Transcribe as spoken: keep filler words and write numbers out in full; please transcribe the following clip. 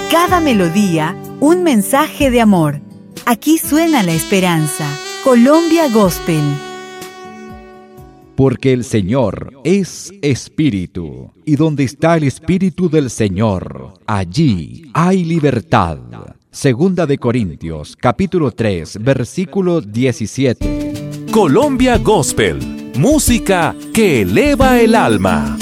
cada melodía, un mensaje de amor. Aquí suena la esperanza. Colombia Gospel. Porque el Señor es Espíritu, y donde está el Espíritu del Señor, allí hay libertad. Segunda de Corintios, capítulo tres, versículo diecisiete. Colombia Gospel, música que eleva el alma.